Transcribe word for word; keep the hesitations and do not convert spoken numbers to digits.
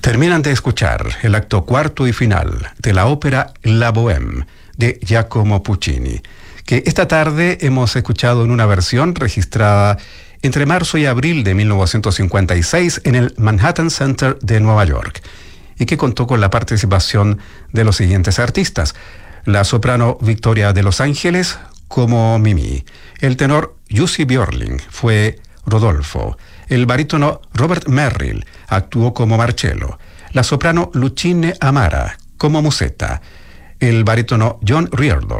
Terminan de escuchar el acto cuarto y final de la ópera La Bohème de Giacomo Puccini, que esta tarde hemos escuchado en una versión registrada entre marzo y abril de mil novecientos cincuenta y seis en el Manhattan Center de Nueva York, y que contó con la participación de los siguientes artistas: la soprano Victoria de Los Ángeles como Mimi, el tenor Jussi Björling fue Rodolfo, el barítono Robert Merrill actuó como Marcello, la soprano Luchine Amara como Musetta, el barítono John Riordan